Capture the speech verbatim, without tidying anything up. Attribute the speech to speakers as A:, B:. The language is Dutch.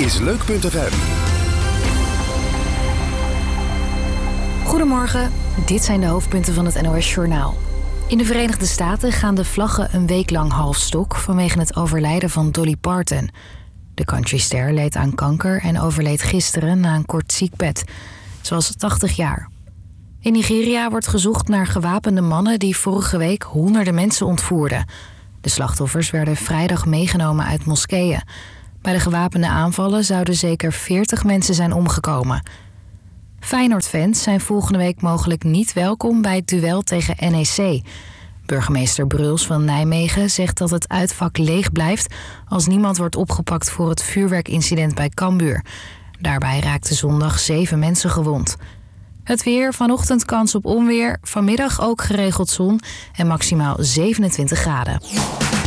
A: is leuk punt f m.
B: Goedemorgen, dit zijn de hoofdpunten van het N O S-journaal. In de Verenigde Staten gaan de vlaggen een week lang half stok vanwege het overlijden van Dolly Parton. De countryster leed aan kanker en overleed gisteren na een kort ziekbed. Ze was tachtig jaar. In Nigeria wordt gezocht naar gewapende mannen die vorige week honderden mensen ontvoerden. De slachtoffers werden vrijdag meegenomen uit moskeeën. Bij de gewapende aanvallen zouden zeker veertig mensen zijn omgekomen. Feyenoord-fans zijn volgende week mogelijk niet welkom bij het duel tegen N E C. Burgemeester Bruls van Nijmegen zegt dat het uitvak leeg blijft als niemand wordt opgepakt voor het vuurwerkincident bij Cambuur. Daarbij raakten zondag zeven mensen gewond. Het weer, vanochtend kans op onweer, vanmiddag ook geregeld zon en maximaal zevenentwintig graden.